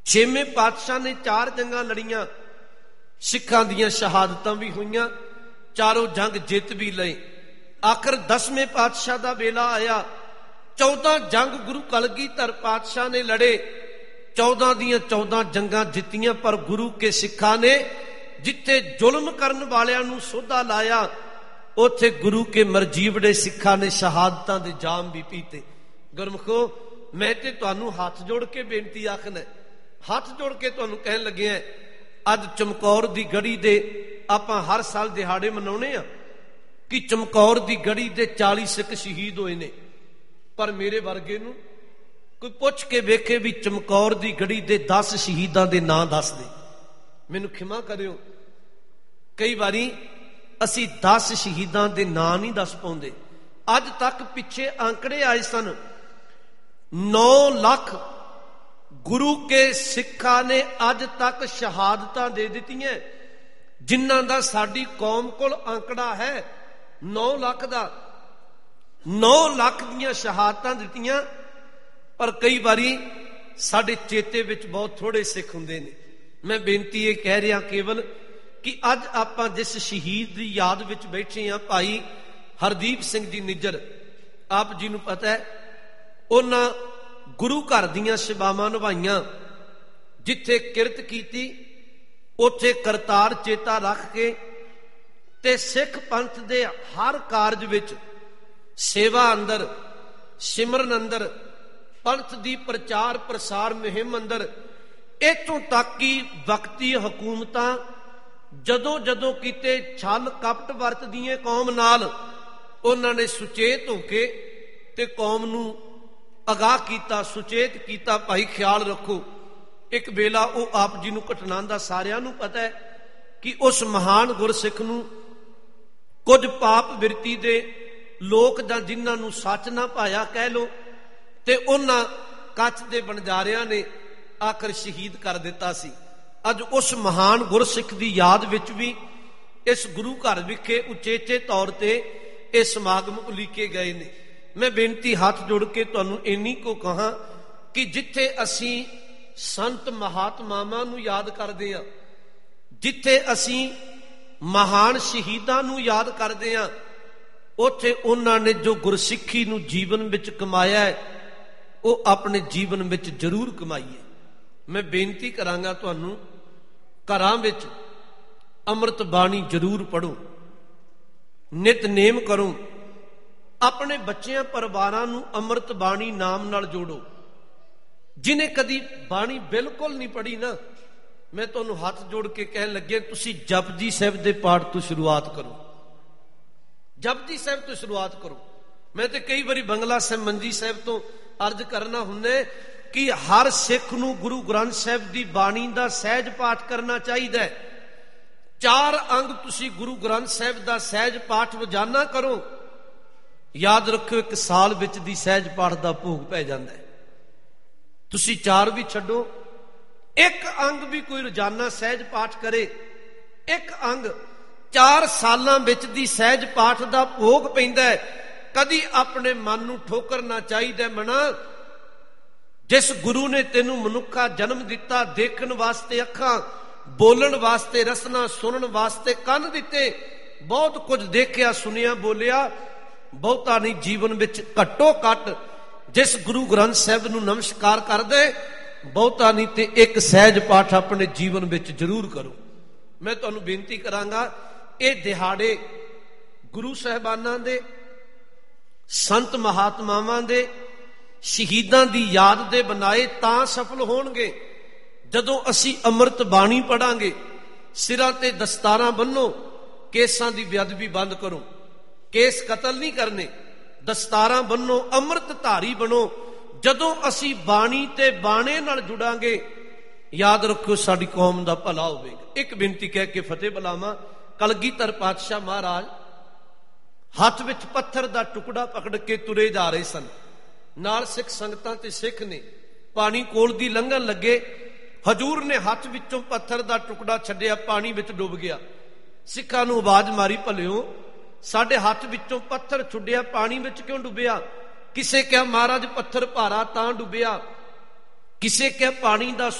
ਛੇਵੇਂ ਪਾਤਸ਼ਾਹ ਨੇ 4 ਜੰਗਾਂ ਲੜੀਆਂ, ਸਿੱਖਾਂ ਦੀਆਂ ਸ਼ਹਾਦਤਾਂ ਵੀ ਹੋਈਆਂ, ਚਾਰੋਂ ਜੰਗ ਜਿੱਤ ਵੀ ਲਏ। ਆਖਰ 10ਵੇਂ ਪਾਤਸ਼ਾਹ ਦਾ ਵੇਲਾ ਆਇਆ। 14 ਜੰਗ ਗੁਰੂ ਕਲਗੀਧਰ ਪਾਤਸ਼ਾਹ ਨੇ ਲੜੇ, 14 ਦੀਆਂ 14 ਜੰਗਾਂ ਜਿੱਤੀਆਂ। ਪਰ ਗੁਰੂ ਕੇ ਸਿੱਖਾਂ ਨੇ ਜਿੱਥੇ ਜ਼ੁਲਮ ਕਰਨ ਵਾਲਿਆਂ ਨੂੰ ਸੋਧਾ ਲਾਇਆ, ਉੱਥੇ ਗੁਰੂ ਕੇ ਮਰਜੀਵੜੇ ਸਿੱਖਾਂ ਨੇ ਸ਼ਹਾਦਤਾਂ ਦੇ ਜਾਮ ਵੀ ਪੀਤੇ। ਗੁਰਮੁਖੋ, ਮੈਂ ਤੇ ਤੁਹਾਨੂੰ ਹੱਥ ਜੋੜ ਕੇ ਬੇਨਤੀ ਆਖਣਾ, ਹੱਥ ਜੋੜ ਕੇ ਤੁਹਾਨੂੰ ਕਹਿਣ ਲੱਗਿਆ, ਅੱਜ ਚਮਕੌਰ ਦੀ ਗੜੀ ਦੇ ਆਪਾਂ ਹਰ ਸਾਲ ਦਿਹਾੜੇ ਮਨਾਉਣੇ ਆ ਕਿ ਚਮਕੌਰ ਦੀ ਗੜੀ ਦੇ 40 ਸਿੱਖ ਸ਼ਹੀਦ ਹੋਏ ਨੇ। ਪਰ ਮੇਰੇ ਵਰਗੇ ਨੂੰ ਕੋਈ ਪੁੱਛ ਕੇ ਵੇਖੇ ਵੀ ਚਮਕੌਰ ਦੀ ਗੜੀ ਦੇ 10 ਸ਼ਹੀਦਾਂ ਦੇ ਨਾਂ ਦੱਸ ਦੇ। ਮੈਨੂੰ ਖਿਮਾ ਕਰਿਓ, ਕਈ ਵਾਰੀ ਅਸੀਂ 10 ਸ਼ਹੀਦਾਂ ਦੇ ਨਾਂ ਨਹੀਂ ਦੱਸ ਪਾਉਂਦੇ। ਅੱਜ ਤੱਕ ਪਿੱਛੇ ਆંકੜੇ ਆਏ ਸਨ, 9 ਲੱਖ ਗੁਰੂ ਕੇ ਸਿੱਖਾਂ ਨੇ ਅੱਜ ਤੱਕ ਸ਼ਹਾਦਤਾਂ ਦੇ ਦਿੱਤੀਆਂ, ਜਿਨ੍ਹਾਂ ਦਾ ਸਾਡੀ ਕੌਮ ਕੋਲ ਆંકੜਾ ਹੈ 9 ਲੱਖ ਦਾ। 9 ਲੱਖ ਦੀਆਂ ਸ਼ਹਾਦਤਾਂ ਦਿੱਤੀਆਂ। ਪਰ ਕਈ ਵਾਰੀ ਸਾਡੇ ਚੇਤੇ ਵਿੱਚ ਬਹੁਤ ਥੋੜੇ ਸਿੱਖ ਹੁੰਦੇ ਨੇ। ਮੈਂ ਬੇਨਤੀ ਇਹ ਕਹਿ ਰਿਹਾ ਕੇਵਲ ਕਿ ਅੱਜ ਆਪਾਂ ਜਿਸ ਸ਼ਹੀਦ ਦੀ ਯਾਦ ਵਿੱਚ ਬੈਠੇ ਹਾਂ, ਭਾਈ ਹਰਦੀਪ ਸਿੰਘ ਜੀ ਨਿੱਜਰ, ਆਪ ਜੀ ਨੂੰ ਪਤਾ ਹੈ, ਉਹਨਾਂ ਗੁਰੂ ਘਰ ਦੀਆਂ ਸੇਵਾਵਾਂ ਨਿਭਾਈਆਂ। ਜਿੱਥੇ ਕਿਰਤ ਕੀਤੀ ਉੱਥੇ ਕਰਤਾਰ ਚੇਤਾ ਰੱਖ ਕੇ ਤੇ ਸਿੱਖ ਪੰਥ ਦੇ ਹਰ ਕਾਰਜ ਵਿੱਚ, ਸੇਵਾ ਅੰਦਰ, ਸਿਮਰਨ ਅੰਦਰ, ਪੰਥ ਦੀ ਪ੍ਰਚਾਰ ਪ੍ਰਸਾਰ ਮੁਹਿੰਮ ਅੰਦਰ, ਇੱਥੋਂ ਤੱਕ ਕਿ ਵਕਤੀ ਹਕੂਮਤਾਂ ਜਦੋਂ ਜਦੋਂ ਕਿਤੇ ਛਲ ਕਪਟ ਵਰਤਦੀਆਂ ਕੌਮ ਨਾਲ, ਉਹਨਾਂ ਨੇ ਸੁਚੇਤ ਹੋ ਕੇ ਤੇ ਕੌਮ ਨੂੰ ਅਗਾਹ ਕੀਤਾ, ਸੁਚੇਤ ਕੀਤਾ, ਭਾਈ ਖਿਆਲ ਰੱਖੋ। ਇੱਕ ਵੇਲਾ ਉਹ ਆਪ ਜੀ ਨੂੰ ਘਟਨਾ ਦਾ ਸਾਰਿਆਂ ਨੂੰ ਪਤਾ ਹੈ ਕਿ ਉਸ ਮਹਾਨ ਗੁਰਸਿੱਖ ਨੂੰ ਕੁਝ ਪਾਪ ਬਿਰਤੀ ਦੇ ਲੋਕ ਜਾਂ ਜਿਨ੍ਹਾਂ ਨੂੰ ਸੱਚ ਨਾ ਪਾਇਆ ਕਹਿ ਲੋ, ਤੇ ਉਹਨਾਂ ਕੱਚ ਦੇ ਬਣਜਾਰਿਆਂ ਨੇ ਆਖਰ ਸ਼ਹੀਦ ਕਰ ਦਿੱਤਾ ਸੀ। ਅੱਜ ਉਸ ਮਹਾਨ ਗੁਰਸਿੱਖ ਦੀ ਯਾਦ ਵਿੱਚ ਵੀ ਇਸ ਗੁਰੂ ਘਰ ਵਿਖੇ ਉਚੇਚੇ ਤੌਰ ਤੇ ਇਹ ਸਮਾਗਮ ਉਲੀਕੇ ਗਏ ਨੇ। ਮੈਂ ਬੇਨਤੀ ਹੱਥ ਜੋੜ ਕੇ ਤੁਹਾਨੂੰ ਇੰਨੀ ਕੋ ਕਹਾਂ ਕਿ ਜਿੱਥੇ ਅਸੀਂ ਸੰਤ ਮਹਾਤਮਾਵਾਂ ਨੂੰ ਯਾਦ ਕਰਦੇ ਹਾਂ, ਜਿੱਥੇ ਅਸੀਂ ਮਹਾਨ ਸ਼ਹੀਦਾਂ ਨੂੰ ਯਾਦ ਕਰਦੇ ਹਾਂ, ਉੱਥੇ ਉਹਨਾਂ ਨੇ ਜੋ ਗੁਰਸਿੱਖੀ ਨੂੰ ਜੀਵਨ ਵਿੱਚ ਕਮਾਇਆ ਹੈ, ਉਹ ਆਪਣੇ ਜੀਵਨ ਵਿੱਚ ਜ਼ਰੂਰ ਕਮਾਈਏ। ਮੈਂ ਬੇਨਤੀ ਕਰਾਂਗਾ ਤੁਹਾਨੂੰ, ਘਰਾਂ ਵਿੱਚ ਅੰਮ੍ਰਿਤ ਬਾਣੀ ਜ਼ਰੂਰ ਪੜ੍ਹੋ, ਨਿਤਨੇਮ ਕਰੋ, ਆਪਣੇ ਬੱਚਿਆਂ ਪਰਿਵਾਰਾਂ ਨੂੰ ਅੰਮ੍ਰਿਤ ਬਾਣੀ ਨਾਮ ਨਾਲ ਜੋੜੋ। ਜਿਹਨੇ ਕਦੀ ਬਾਣੀ ਬਿਲਕੁਲ ਨਹੀਂ ਪੜ੍ਹੀ ਨਾ, ਮੈਂ ਤੁਹਾਨੂੰ ਹੱਥ ਜੋੜ ਕੇ ਕਹਿਣ ਲੱਗੇ, ਤੁਸੀਂ ਜਪਜੀ ਸਾਹਿਬ ਦੇ ਪਾਠ ਤੋਂ ਸ਼ੁਰੂਆਤ ਕਰੋ, ਜਪਜੀ ਸਾਹਿਬ ਤੋਂ ਸ਼ੁਰੂਆਤ ਕਰੋ। ਮੈਂ ਤੇ ਕਈ ਵਾਰੀ ਬੰਗਲਾ ਸਾਹਿਬ ਮੰਜੀ ਸਾਹਿਬ ਤੋਂ ਅਰਜ਼ ਕਰਨਾ ਹੁੰਦਾ ਕਿ ਹਰ ਸਿੱਖ ਨੂੰ ਗੁਰੂ ਗ੍ਰੰਥ ਸਾਹਿਬ ਦੀ ਬਾਣੀ ਦਾ ਸਹਿਜ ਪਾਠ ਕਰਨਾ ਚਾਹੀਦਾ ਹੈ। 4 ਅੰਗ ਤੁਸੀਂ ਗੁਰੂ ਗ੍ਰੰਥ ਸਾਹਿਬ ਦਾ ਸਹਿਜ ਪਾਠ ਰੋਜ਼ਾਨਾ ਕਰੋ। ਯਾਦ ਰੱਖਿਓ, 1 ਸਾਲ ਵਿੱਚ ਦੀ ਸਹਿਜ ਪਾਠ ਦਾ ਭੋਗ ਪੈ ਜਾਂਦਾ ਹੈ। ਤੁਸੀਂ 4 ਵੀ ਛੱਡੋ, 1 ਅੰਗ ਵੀ ਕੋਈ ਰੋਜ਼ਾਨਾ ਸਹਿਜ ਪਾਠ ਕਰੇ, 1 ਅੰਗ 4 ਸਾਲਾਂ ਵਿੱਚ ਦੀ ਸਹਿਜ ਪਾਠ ਦਾ ਭੋਗ ਪੈਂਦਾ ਹੈ। ਕਦੀ ਆਪਣੇ ਮਨ ਨੂੰ ਠੋਕਰਨਾ ਚਾਹੀਦਾ, ਮਨਾ ਜਿਸ ਗੁਰੂ ਨੇ ਤੈਨੂੰ ਮਨੁੱਖਾ ਜਨਮ ਦਿੱਤਾ, ਦੇਖਣ ਵਾਸਤੇ ਅੱਖਾਂ, ਬੋਲਣ ਵਾਸਤੇ ਰਸਨਾ, ਸੁਣਨ ਵਾਸਤੇ ਕੰਨ ਦਿੱਤੇ, ਬਹੁਤ ਕੁਝ ਦੇਖਿਆ, ਸੁਣਿਆ, ਬੋਲਿਆ, ਬਹੁਤਾ ਨਹੀਂ ਜੀਵਨ ਵਿੱਚ, ਘੱਟੋ ਘੱਟ ਜਿਸ ਗੁਰੂ ਗ੍ਰੰਥ ਸਾਹਿਬ ਨੂੰ ਨਮਸਕਾਰ ਕਰਦੇ, ਬਹੁਤਾ ਨਹੀਂ ਤੇ 1 ਸਹਿਜ ਪਾਠ ਆਪਣੇ ਜੀਵਨ ਵਿੱਚ ਜ਼ਰੂਰ ਕਰੋ। ਮੈਂ ਤੁਹਾਨੂੰ ਬੇਨਤੀ ਕਰਾਂਗਾ, ਇਹ ਦਿਹਾੜੇ ਗੁਰੂ ਸਾਹਿਬਾਨਾਂ ਦੇ, ਸੰਤ ਮਹਾਤਮਾਵਾਂ ਦੇ, ਸ਼ਹੀਦਾਂ ਦੀ ਯਾਦ ਦੇ ਬਣਾਏ ਤਾਂ ਸਫਲ ਹੋਣਗੇ ਜਦੋਂ ਅਸੀਂ ਅੰਮ੍ਰਿਤ ਬਾਣੀ ਪੜਾਂਗੇ। ਸਿਰਾਂ ਤੇ ਦਸਤਾਰਾਂ ਬੰਨੋ, ਕੇਸਾਂ ਦੀ ਬੇਅਦਬੀ ਬੰਦ ਕਰੋ, ਕੇਸ ਕਤਲ ਨਹੀਂ ਕਰਨੇ, ਦਸਤਾਰਾਂ ਬੰਨੋ, ਅੰਮ੍ਰਿਤ ਧਾਰੀ ਬਣੋ। ਜਦੋਂ ਅਸੀਂ ਬਾਣੀ ਤੇ ਬਾਣੇ ਨਾਲ ਜੁੜਾਂਗੇ, ਯਾਦ ਰੱਖਿਓ ਸਾਡੀ ਕੌਮ ਦਾ ਭਲਾ ਹੋਵੇਗਾ। ਇੱਕ ਬੇਨਤੀ ਕਹਿ ਕੇ ਫਤਿਹ ਬੁਲਾਵਾਂ। ਕਲਗੀਧਰ ਪਾਤਸ਼ਾਹ ਮਹਾਰਾਜ ਹੱਥ ਵਿੱਚ ਪੱਥਰ ਦਾ ਟੁਕੜਾ ਪਕੜ ਕੇ ਤੁਰੇ ਜਾ ਰਹੇ ਸਨ, ਨਾਲ ਸਿੱਖ ਸੰਗਤਾਂ ਤੇ ਸਿੱਖ ਨੇ। ਪਾਣੀ ਕੋਲ ਦੀ ਲੰਘਣ ਲੱਗੇ, ਹਜੂਰ ਨੇ ਹੱਥ ਵਿੱਚੋਂ ਪੱਥਰ ਦਾ ਟੁਕੜਾ ਛੱਡਿਆ, ਪਾਣੀ ਵਿੱਚ ਡੁੱਬ ਗਿਆ। ਸਿੱਖਾਂ ਨੂੰ ਆਵਾਜ਼ ਮਾਰੀ, ਭਲਿਓ ਸਾਡੇ ਹੱਥ ਵਿੱਚੋਂ ਪੱਥਰ ਛੁੱਡਿਆ, ਪਾਣੀ ਵਿੱਚ ਕਿਉਂ ਡੁੱਬਿਆ? ਕਿਸੇ ਕਿਹਾ ਮਹਾਰਾਜ ਪੱਥਰ ਭਾਰਾ ਤਾਂ ਡੁੱਬਿਆ, ਕਿਸੇ ਕਿਹਾ ਪਾਣੀ ਦਾ